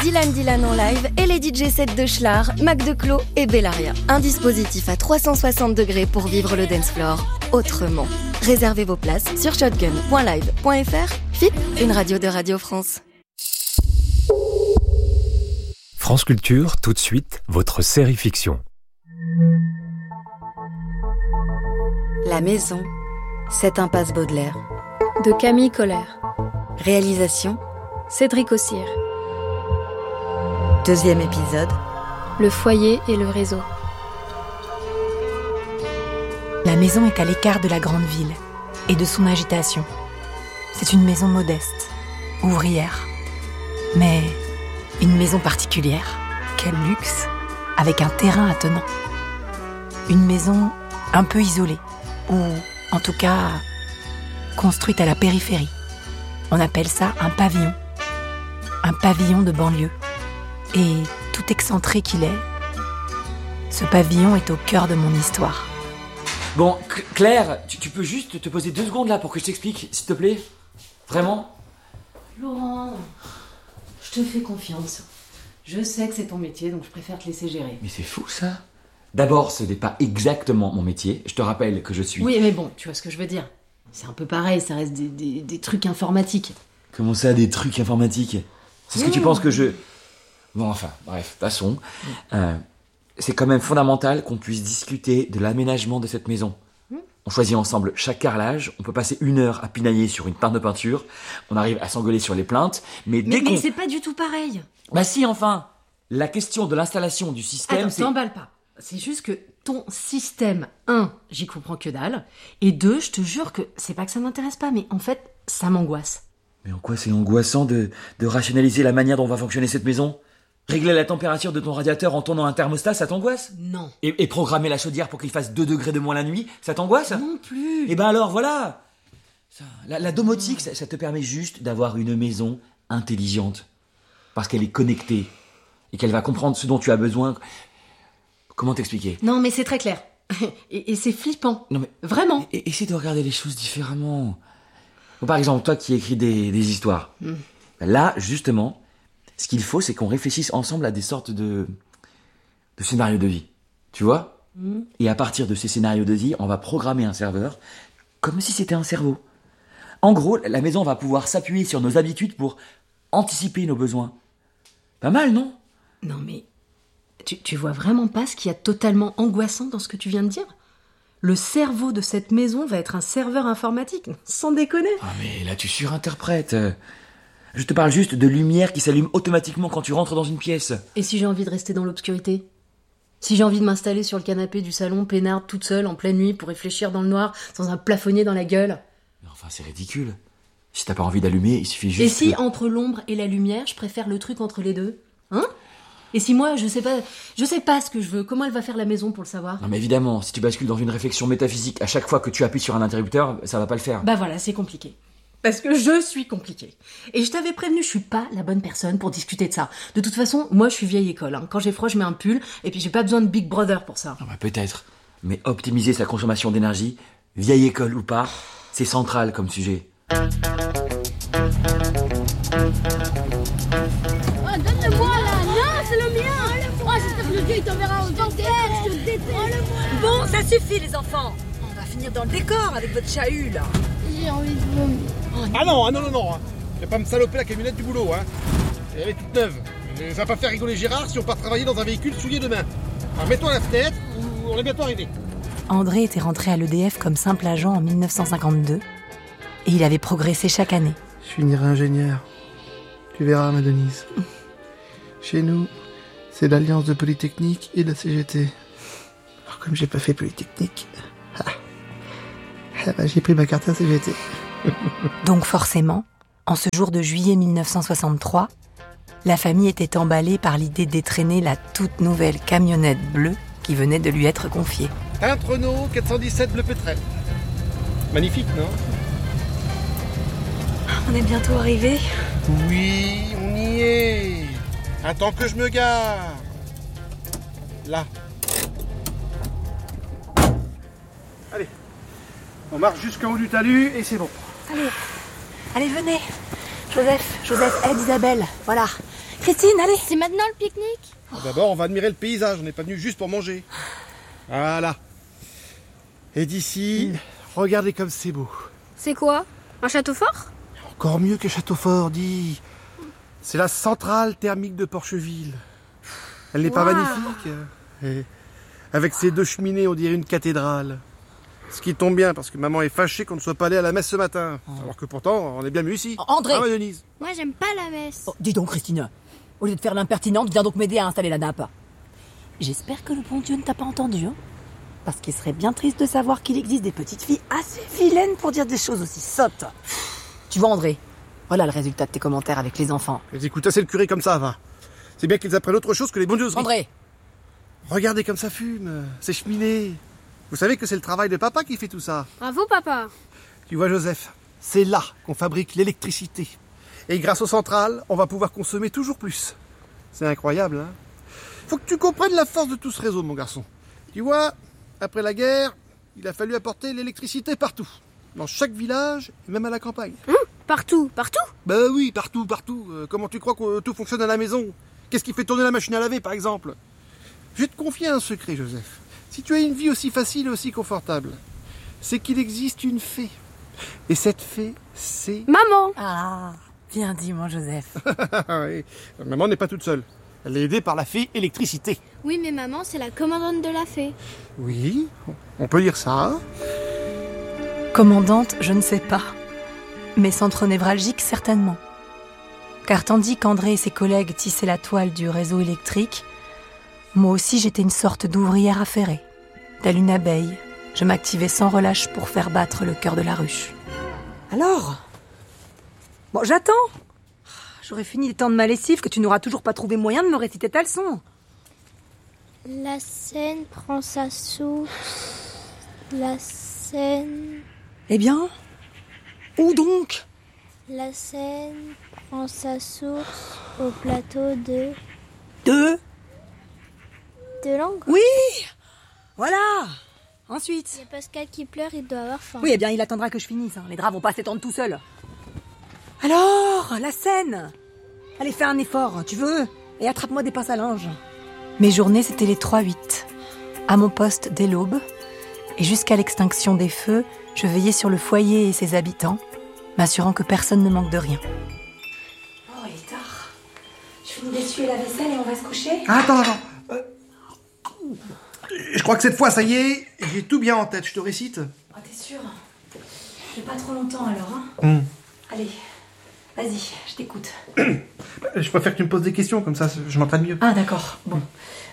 Dylan en live et les DJ sets de Schlar, Mac Declos et Bellaria. Un dispositif à 360 degrés pour vivre le dance floor autrement. Réservez vos places sur shotgun.live.fr. FIP, une radio de Radio France. France Culture, tout de suite, votre série fiction. La maison, 7 impasse Baudelaire. De Camille Colère. Réalisation, Cédric Ossire. 2e épisode. Le foyer et le réseau. La maison est à l'écart de la grande ville et de son agitation. C'est une maison modeste, ouvrière, mais une maison particulière. Quel luxe, avec un terrain attenant. Une maison un peu isolée, ou en tout cas construite à la périphérie. On appelle ça un pavillon de banlieue. Et tout excentré qu'il est, ce pavillon est au cœur de mon histoire. Bon, Claire, tu peux juste te poser 2 secondes là pour que je t'explique, s'il te plaît? Vraiment? Laurent, je te fais confiance. Je sais que c'est ton métier, donc je préfère te laisser gérer. Mais c'est fou ça. D'abord, ce n'est pas exactement mon métier. Je te rappelle que je suis... Oui, mais bon, tu vois ce que je veux dire. C'est un peu pareil, ça reste des trucs informatiques. Comment ça, des trucs informatiques? C'est ce que tu penses que je... Bon, enfin, bref, de toute façon, c'est quand même fondamental qu'on puisse discuter de l'aménagement de cette maison. On choisit ensemble chaque carrelage, on peut passer 1 heure à pinailler sur une teinte de peinture, on arrive à s'engueuler sur les plaintes, mais c'est pas du tout pareil. Bah si, enfin. La question de l'installation du système, Attends, t'emballe pas. C'est juste que ton système, 1, j'y comprends que dalle, et 2, je te jure que c'est pas que ça m'intéresse pas, mais en fait, ça m'angoisse. Mais en quoi c'est angoissant de rationaliser la manière dont va fonctionner cette maison? Régler la température de ton radiateur en tournant un thermostat, ça t'angoisse? Non. Et programmer la chaudière pour qu'il fasse 2 degrés de moins la nuit, ça t'angoisse? Non plus. Et ben alors, voilà. La domotique, ça te permet juste d'avoir une maison intelligente. Parce qu'elle est connectée. Et qu'elle va comprendre ce dont tu as besoin. Comment t'expliquer? Non, mais c'est très clair. Et c'est flippant. Non mais... Vraiment. Essaie de regarder les choses différemment. Bon, par exemple, toi qui écris des histoires. Là, justement... Ce qu'il faut, c'est qu'on réfléchisse ensemble à des sortes de scénarios de vie. Tu vois? Et à partir de ces scénarios de vie, on va programmer un serveur comme si c'était un cerveau. En gros, la maison va pouvoir s'appuyer sur nos habitudes pour anticiper nos besoins. Pas mal, non? Non, mais tu vois vraiment pas ce qu'il y a de totalement angoissant dans ce que tu viens de dire? Le cerveau de cette maison va être un serveur informatique, sans déconner. Ah mais là, tu surinterprètes. Je te parle juste de lumière qui s'allume automatiquement quand tu rentres dans une pièce. Et si j'ai envie de rester dans l'obscurité? Si j'ai envie de m'installer sur le canapé du salon, peinarde, toute seule, en pleine nuit, pour réfléchir dans le noir, sans un plafonnier dans la gueule? Mais enfin, c'est ridicule. Si t'as pas envie d'allumer, il suffit juste... Et si, entre l'ombre et la lumière, je préfère le truc entre les deux? Hein? Et si moi, je sais pas ce que je veux, comment elle va faire la maison pour le savoir? Non mais évidemment, si tu bascules dans une réflexion métaphysique à chaque fois que tu appuies sur un interrupteur, ça va pas le faire. Bah voilà, c'est compliqué. Parce que je suis compliquée. Et je t'avais prévenu, je suis pas la bonne personne pour discuter de ça. De toute façon, moi je suis vieille école. Quand j'ai froid, je mets un pull, et puis j'ai pas besoin de Big Brother pour ça. Ah bah peut-être. Mais optimiser sa consommation d'énergie, vieille école ou pas, c'est central comme sujet. Oh, donne-le-moi là! Non, c'est le mien! Oh, j'espère que le Dieu il t'enverra au dentiste, je te déteste! Bon, ça suffit les enfants! On va finir dans le décor avec votre chahut là! J'ai envie de vomir. Ah non. Tu vas pas me saloper la camionnette du boulot, hein. Elle est toute neuve. Ça va pas faire rigoler Gérard si on part travailler dans un véhicule souillé demain. Alors mets-toi à la fenêtre, on est bientôt arrivé. André était rentré à l'EDF comme simple agent en 1952 et il avait progressé chaque année. Je finirai ingénieur. Tu verras, ma Denise. Chez nous, c'est l'alliance de Polytechnique et de la CGT. Alors comme j'ai pas fait Polytechnique, j'ai pris ma carte à CGT. Donc forcément, en ce jour de juillet 1963, la famille était emballée par l'idée d'étraîner la toute nouvelle camionnette bleue qui venait de lui être confiée. Teinte Renault 417 bleu pétrel. Magnifique, non? On est bientôt arrivé. Oui, on y est. Attends que je me gare. Là. Allez. On marche jusqu'en haut du talus et c'est bon. Allez, venez. Joseph, aide Isabelle. Voilà. Christine, allez. C'est maintenant le pique-nique? D'abord, on va admirer le paysage, on n'est pas venu juste pour manger. Voilà. Et d'ici, regardez comme c'est beau. C'est quoi? Un château fort? Encore mieux que Châteaufort, dis. C'est la centrale thermique de Porcheville. Elle n'est pas Wow. magnifique? Et avec ses 2 cheminées, on dirait une cathédrale. Ce qui tombe bien, parce que maman est fâchée qu'on ne soit pas allé à la messe ce matin. Alors que pourtant, on est bien mieux ici. André. Ah, ouais, Denise. Moi, j'aime pas la messe. Oh, dis donc, Christine, au lieu de faire l'impertinente, viens donc m'aider à installer la nappe. J'espère que le bon Dieu ne t'a pas entendu, hein, parce qu'il serait bien triste de savoir qu'il existe des petites filles assez vilaines pour dire des choses aussi sottes. Tu vois, André, voilà le résultat de tes commentaires avec les enfants. Ils écoutent assez le curé comme ça, va. C'est bien qu'ils apprennent autre chose que les bondieuseries. André. Regardez comme ça fume, ces cheminées. Vous savez que c'est le travail de papa qui fait tout ça. Bravo, papa. Tu vois, Joseph, c'est là qu'on fabrique l'électricité. Et grâce aux centrales, on va pouvoir consommer toujours plus. C'est incroyable, hein? Faut que tu comprennes la force de tout ce réseau, mon garçon. Tu vois, après la guerre, il a fallu apporter l'électricité partout. Dans chaque village, et même à la campagne. Partout? Bah oui, partout. Comment tu crois que tout fonctionne à la maison? Qu'est-ce qui fait tourner la machine à laver, par exemple? Je vais te confier un secret, Joseph. Si tu as une vie aussi facile et aussi confortable, c'est qu'il existe une fée. Et cette fée, c'est... Maman. Ah, bien dit, mon Joseph. Oui. Maman n'est pas toute seule. Elle est aidée par la fée électricité. Oui, mais maman, c'est la commandante de la fée. Oui, on peut dire ça. Commandante, je ne sais pas. Mais centre névralgique, certainement. Car tandis qu'André et ses collègues tissaient la toile du réseau électrique, moi aussi j'étais une sorte d'ouvrière affairée. Telle une abeille, je m'activais sans relâche pour faire battre le cœur de la ruche. Alors? Bon, j'attends. J'aurais fini les temps de ma lessive que tu n'auras toujours pas trouvé moyen de me réciter ta leçon. La Seine prend sa source. La Seine. Eh bien, où donc? La Seine prend sa source au plateau de Langres. Oui. Voilà. Ensuite. Il y a Pascal qui pleure, il doit avoir faim. Oui, eh bien, il attendra que je finisse. Les draps vont pas s'étendre tout seuls. Alors, la Seine. Allez, fais un effort, tu veux? Et attrape-moi des pinces à linge. Mes journées, c'était les 3-8. À mon poste dès l'aube. Et jusqu'à l'extinction des feux, je veillais sur le foyer et ses habitants, m'assurant que personne ne manque de rien. Oh, il est tard. Je finis d'essuyer la vaisselle et on va se coucher? Attends. Je crois que cette fois, ça y est, j'ai tout bien en tête. Je te récite. Ah, t'es sûr? J'ai pas trop longtemps alors, hein? Allez, vas-y, je t'écoute. Je préfère que tu me poses des questions, comme ça je m'entraîne mieux. Ah, d'accord, bon.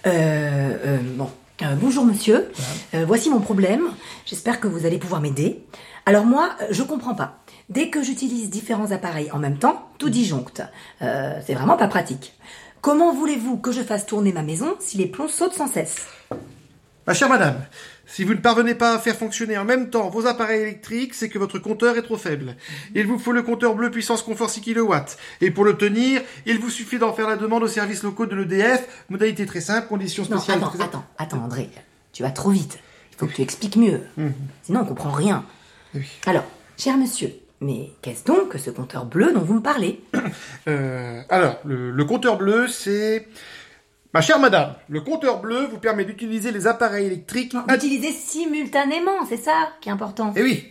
Bonjour monsieur, voici mon problème, j'espère que vous allez pouvoir m'aider. Alors moi, je comprends pas. Dès que j'utilise différents appareils en même temps, tout disjoncte. C'est vraiment pas pratique. Comment voulez-vous que je fasse tourner ma maison si les plombs sautent sans cesse? Ma chère madame, si vous ne parvenez pas à faire fonctionner en même temps vos appareils électriques, c'est que votre compteur est trop faible. Il vous faut le compteur bleu puissance confort 6 kW. Et pour l'obtenir, il vous suffit d'en faire la demande aux services locaux de l'EDF. Modalité très simple, conditions spéciales. Non, attends, André. Tu vas trop vite. Il faut que tu expliques mieux. Sinon, on comprend rien. Oui. Alors, cher monsieur, mais qu'est-ce donc que ce compteur bleu dont vous me parlez? Alors, le compteur bleu, c'est... Ma chère madame, le compteur bleu vous permet d'utiliser les appareils électriques... D'utiliser simultanément, c'est ça qui est important. Eh oui.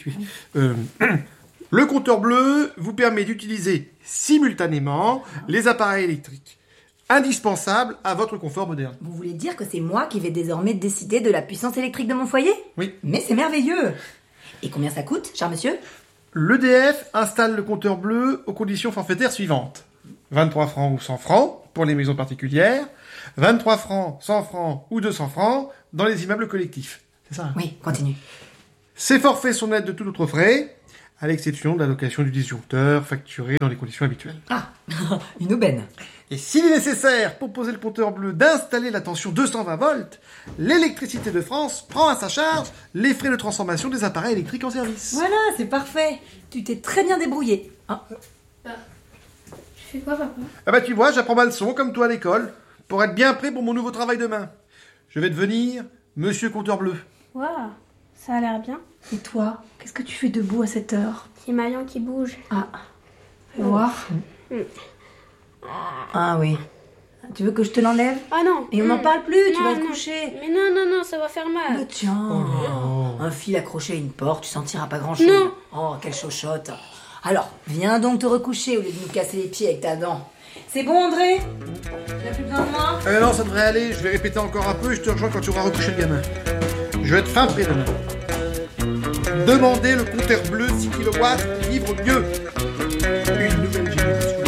Le compteur bleu vous permet d'utiliser simultanément les appareils électriques, indispensables à votre confort moderne. Vous voulez dire que c'est moi qui vais désormais décider de la puissance électrique de mon foyer? Oui. Mais c'est merveilleux. Et combien ça coûte, cher monsieur? L'EDF installe le compteur bleu aux conditions forfaitaires suivantes. 23 francs ou 100 francs pour les maisons particulières, 23 francs, 100 francs ou 200 francs dans les immeubles collectifs. C'est ça, hein? Oui, continue. Ces forfaits sont nets de tout autre frais, à l'exception de la location du disjoncteur facturé dans les conditions habituelles. Ah, une aubaine. Et s'il est nécessaire pour poser le compteur bleu d'installer la tension 220 volts, l'électricité de France prend à sa charge les frais de transformation des appareils électriques en service. Voilà, c'est parfait. Tu t'es très bien débrouillé. Hein? Tu fais quoi, papa? Ah bah tu vois, j'apprends ma leçon comme toi à l'école, pour être bien prêt pour mon nouveau travail demain. Je vais devenir Monsieur Compteur Bleu. Waouh, ça a l'air bien. Et toi, qu'est-ce que tu fais debout à cette heure? Petit maillon qui bouge. Ah, fais voir. Ah oui. Tu veux que je te l'enlève? Ah non. Et on n'en parle plus, tu vas te non. coucher. Mais non, ça va faire mal. Bah tiens, un fil accroché à une porte, tu sentiras pas grand-chose. Non. Oh, quelle chochotte. Alors, viens donc te recoucher au lieu de nous casser les pieds avec ta dent. C'est bon, André? T'as plus besoin de moi? Non, ça devrait aller. Je vais répéter encore un peu et je te rejoins quand tu auras recouché le gamin. Je vais être fin près demain. Demandez le compteur bleu 6 kW, vivre mieux. Une nouvelle génération.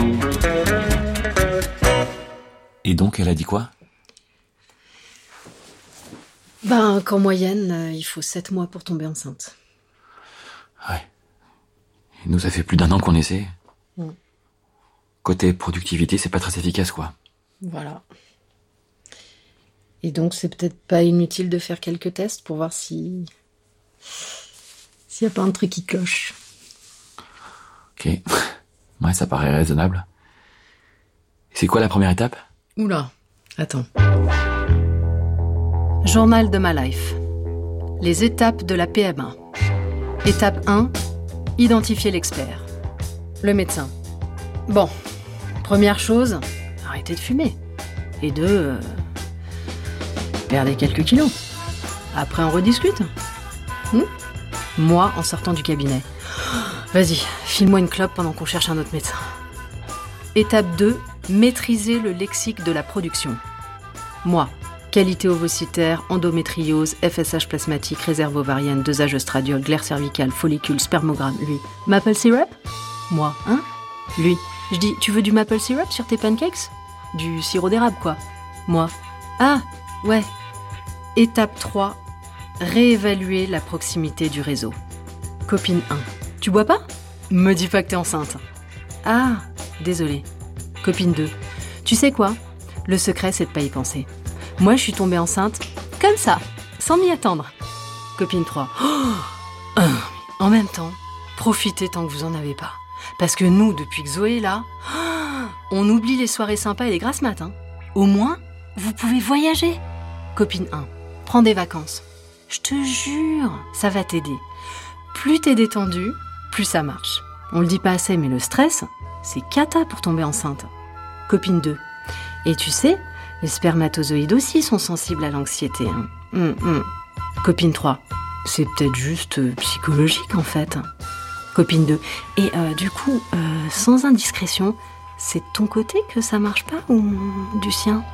Et donc, elle a dit quoi? Qu'en moyenne, il faut 7 mois pour tomber enceinte. Ouais. Et nous, ça fait plus d'1 an qu'on essaie. Côté productivité, c'est pas très efficace, quoi. Voilà. Et donc, c'est peut-être pas inutile de faire quelques tests pour voir s'il y a pas un truc qui cloche. Ok. Ouais, ça paraît raisonnable. C'est quoi la première étape? Oula, attends. Journal de ma life. Les étapes de la PMA. Étape 1, identifier l'expert. Le médecin. Bon, première chose, arrêtez de fumer. Et 2, perdez quelques kilos. Après, on rediscute. Moi, en sortant du cabinet. Vas-y, file-moi une clope pendant qu'on cherche un autre médecin. Étape 2, maîtriser le lexique de la production. Moi, qualité ovocytaire, endométriose, FSH plasmatique, réserve ovarienne, dosage oestradiol, glaire cervicale, follicule, spermogramme. Lui. Maple syrup? Moi, hein? Lui. Je dis, tu veux du maple syrup sur tes pancakes? Du sirop d'érable, quoi. Moi. Ah, ouais. Étape 3, réévaluer la proximité du réseau. Copine 1. Tu bois pas? Me dis pas que t'es enceinte. Ah, désolée. Copine 2. Tu sais quoi? Le secret, c'est de pas y penser. Moi, je suis tombée enceinte comme ça, sans m'y attendre. Copine 3. En même temps, profitez tant que vous en avez pas. Parce que nous, depuis que Zoé est là, on oublie les soirées sympas et les grasses mat. Au moins, vous pouvez voyager. Copine 1. Prends des vacances. Je te jure, ça va t'aider. Plus t'es détendu, plus ça marche. On le dit pas assez, mais le stress, c'est cata pour tomber enceinte. Copine 2. Et tu sais, les spermatozoïdes aussi sont sensibles à l'anxiété. Copine 3. C'est peut-être juste psychologique en fait. Copine 2. Et du coup, sans indiscrétion, c'est de ton côté que ça marche pas ou du sien?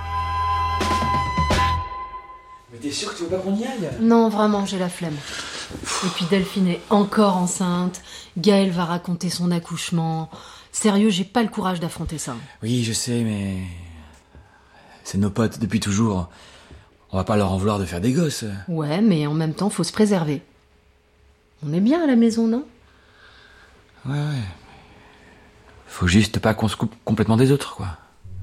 Mais t'es sûr que tu veux pas qu'on y aille? Non, vraiment, j'ai la flemme. Et puis Delphine est encore enceinte. Gaël va raconter son accouchement. Sérieux, j'ai pas le courage d'affronter ça. Oui, je sais, mais... c'est nos potes depuis toujours. On va pas leur en vouloir de faire des gosses. Ouais, mais en même temps, faut se préserver. On est bien à la maison, non? Ouais. Faut juste pas qu'on se coupe complètement des autres, quoi.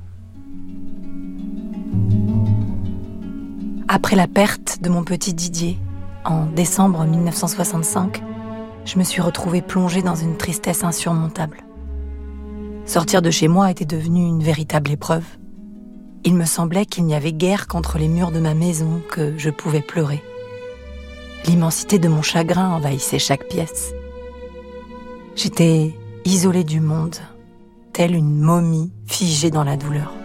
Après la perte de mon petit Didier, en décembre 1965, je me suis retrouvée plongée dans une tristesse insurmontable. Sortir de chez moi était devenu une véritable épreuve. Il me semblait qu'il n'y avait guère qu'entre les murs de ma maison que je pouvais pleurer. L'immensité de mon chagrin envahissait chaque pièce. J'étais isolée du monde, telle une momie figée dans la douleur.